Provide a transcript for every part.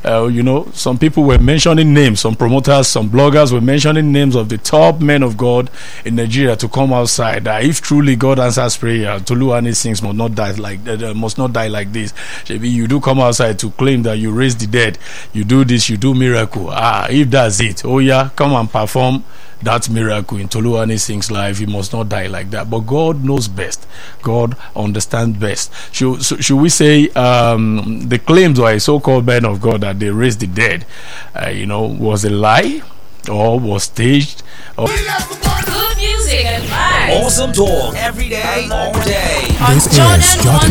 Some people were mentioning names, some promoters, some bloggers were mentioning names of the top men of God in Nigeria to come outside. If truly God answers prayer, Toluwani Sings must not die like this. Maybe you do come outside to claim that you raise the dead, you do this, you do miracle. If that's it, come and perform that miracle in Toluwani Sings life. He must not die like that. But God knows best. God understands best. Should we say the claims by so-called men of God that they raised the dead, was a lie or was staged? Good music and vibes. Awesome talk every day, all day. This is Jordan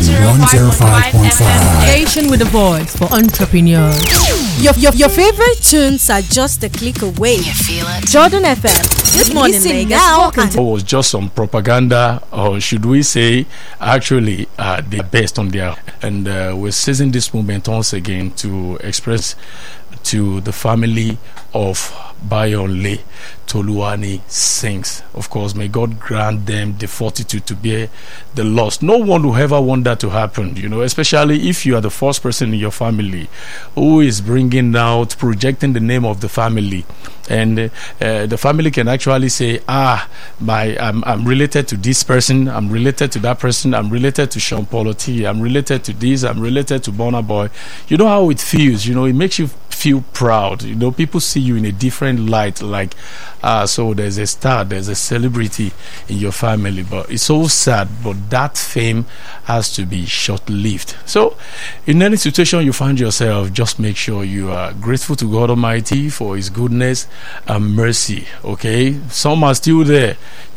105.5. Station with a voice for entrepreneurs. Your favorite tunes are just a click away. You feel it? Jordan FM. Good morning, Lagos. Now, it was just some propaganda, or should we say, actually, they're based on their. And we're seizing this moment once again to express to the family of Bayonle Toluwani Sings. Of course, may God grant them the fortitude to bear the loss. No one will ever want that to happen, especially if you are the first person in your family who is bringing out, projecting the name of the family. And the family can actually say, I'm related to this person, I'm related to that person, I'm related to Sean Polity, I'm related to this, I'm related to Burna Boy. You know how it feels, it makes you feel proud. People see you in a different light, like, so there's a star, there's a celebrity in your family. But it's so sad, but that fame has to be short-lived. So in any situation you find yourself, just make sure you are grateful to God Almighty for His goodness and mercy. Okay, some are still there,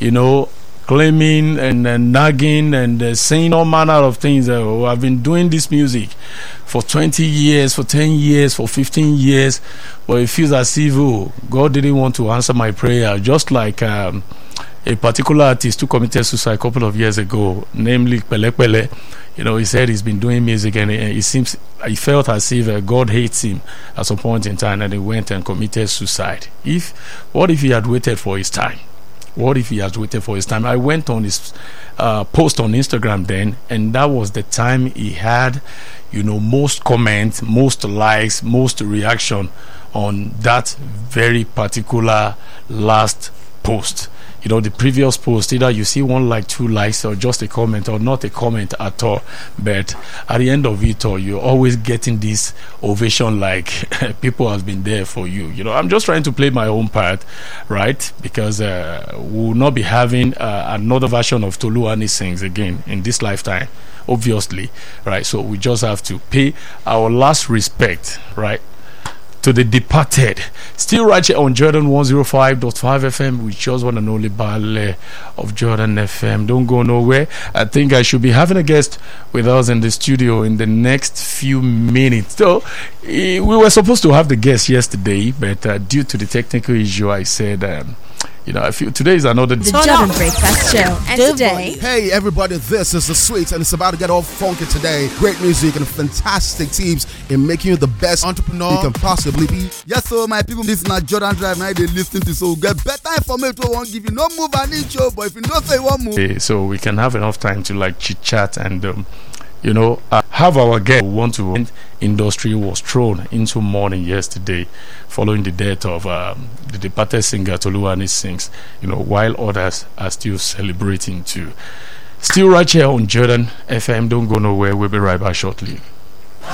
claiming and nagging and saying all manner of things. I've been doing this music for 20 years, for 10 years, for 15 years, but it feels as if God didn't want to answer my prayer. Just like a particular artist who committed suicide a couple of years ago, namely Pele Pele. He said he's been doing music and he felt as if God hates him at some point in time, and he went and committed suicide. What if he had waited for his time? What if he has waited for his time? I went on his post on Instagram then, and that was the time he had, most comments, most likes, most reaction on that very particular last post. The previous post, either you see 1 like, 2 likes, or just a comment, or not a comment at all. But at the end of it all, you're always getting this ovation, like people have been there for you. I'm just trying to play my own part, right? Because we'll not be having another version of Toluwani Sings again in this lifetime, obviously, right? So we just have to pay our last respect, right, to the departed. Still right here on Jordan 105.5 FM with yours one and only Bale of Jordan FM. Don't go nowhere. I think I should be having a guest with us in the studio in the next few minutes. So we were supposed to have the guest yesterday, but due to the technical issue, I said I feel today is another The Jordan Breakfast Show. And today, hey everybody, this is The Sweets, and it's about to get all funky today. Great music and fantastic tips in making you the best entrepreneur you can possibly be. Yes, so my people, this is not Jordan Drive. Now they listen to, so get better information. Won't give you no move and intro, but if you don't say one move, okay, so we can have enough time to chit chat and have our guest who want to industry was thrown into mourning yesterday following the death of the departed singer Toluwani Sings, while others are still celebrating too. Still right here on Jordan FM. Don't go nowhere. We'll be right back shortly.